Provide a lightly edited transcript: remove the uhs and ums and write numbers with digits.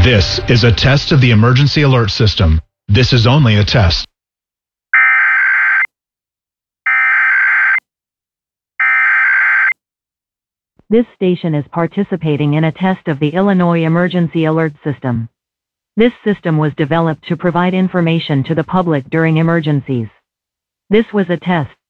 This is a test of the emergency alert system. This is only a test. This station is participating in a test of the Illinois Emergency Alert System. This system was developed to provide information to the public during emergencies. This was a test.